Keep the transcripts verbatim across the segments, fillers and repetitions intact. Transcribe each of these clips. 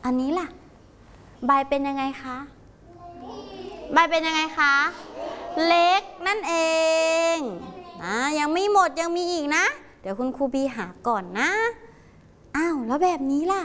อันนี้ล่ะใบเป็นยังไงคะใบเป็นยังไงคะเล็กนั่นเองนะยังไม่หมดยังมีอีกนะเดี๋ยวคุณครูบีหาก่อนนะอ้าวแล้วแบบนี้ล่ะ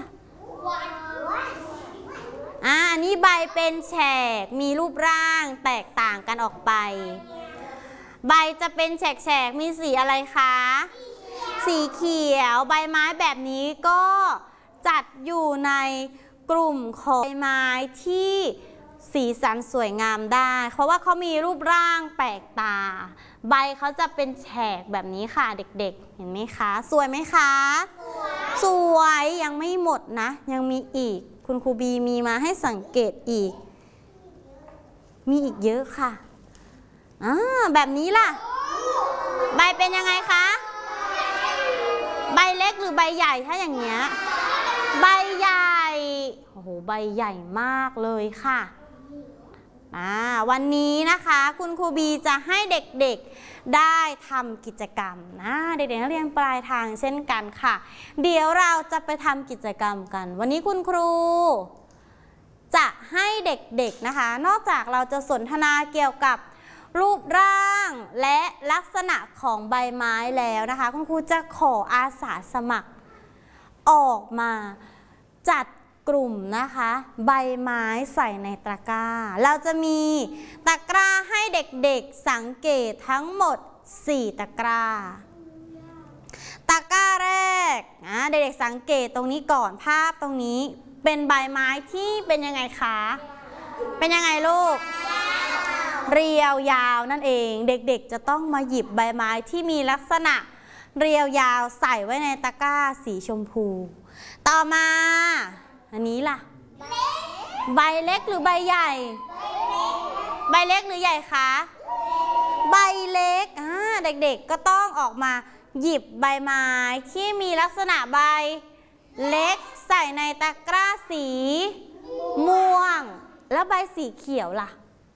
อ่าอันนี้ใบเป็นแฉกมีรูปร่างแตกต่างกันออกไปใบจะเป็นแฉกๆมีสีอะไรคะสีเขียวใบไม้แบบนี้ก็จัดอยู่ในกลุ่มของใบไม้ที่สีสันสวยงามได้เพราะว่าเขามีรูปร่างแปลกตาใบเขาจะเป็นแฉกแบบนี้ค่ะเด็กๆเห็นไหมคะสวยไหมคะสวยยังไม่หมดนะยังมีอีกคุณครูบีมีมาให้สังเกตอีกมีอีกเยอะค่ะอ่าแบบนี้ล่ะใบเป็นยังไงคะใบเล็กหรือใบใหญ่ถ้าอย่างเงี้ยใบใหญ่โอ้โหใบใหญ่มากเลยค่ะอ่าวันนี้นะคะคุณครูบีจะให้เด็กๆได้ทำกิจกรรมนะเด็กๆนักเรียนปลายทางเช่นกันค่ะเดี๋ยวเราจะไปทำกิจกรรมกันวันนี้คุณครูจะให้เด็กๆนะคะนอกจากเราจะสนทนาเกี่ยวกับรูปร่างและลักษณะของใบไม้แล้วนะคะคุณครูจะขออาสาสมัครออกมาจัดกลุ่มนะคะใบไม้ใส่ในตะกร้าเราจะมีตะกร้าให้เด็กๆสังเกตทั้งหมดสี่ตะกร้าตะกร้าแรกนะเด็กๆสังเกตตรงนี้ก่อนภาพตรงนี้เป็นใบไม้ที่เป็นยังไงคะเป็นยังไงลูกเรียวยาวนั่นเองเด็กๆจะต้องมาหยิบใบไม้ที่มีลักษณะเรียวยาวใส่ไว้ในตะกร้าสีชมพูต่อมาอันนี้ล่ะใบเล็กหรือใบใหญ่ใบเล็กหรือใหญ่คะใบเล็กอ่าเด็กๆก็ต้องออกมาหยิบใบไม้ที่มีลักษณะใบเล็กใส่ในตะกร้าสีม่วงแล้วใบสีเขียวล่ะ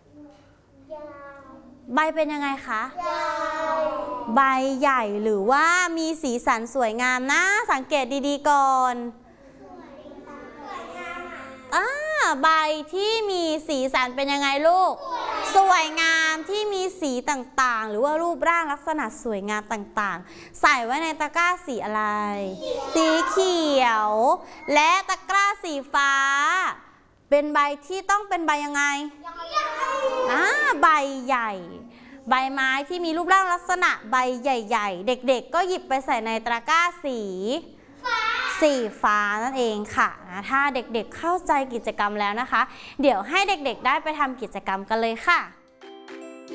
ใบเป็นยังไงคะใบใหญ่หรือว่ามีสีสันสวยงามนะสังเกตดีๆก่อนอ่าใบที่มีสีสันเป็นยังไงลูกสวยงามที่มีสีต่างๆหรือว่ารูปร่างลักษณะสวยงามต่างๆใส่ไว้ในตะกร้าสีอะไรสีเขียวและตะกร้าสีฟ้าเป็นใบที่ต้องเป็นใบยังไงอ่าใบใหญ่ใบไม้ที่มีรูปร่างลักษณะใบใหญ่ๆเด็กๆก็หยิบไปใส่ในตะกร้าสีสีฟ้านั่นเองค่ะถ้าเด็กๆเข้าใจกิจกรรมแล้วนะคะเดี๋ยวให้เด็กๆได้ไปทำกิจกรรมกันเลยค่ะ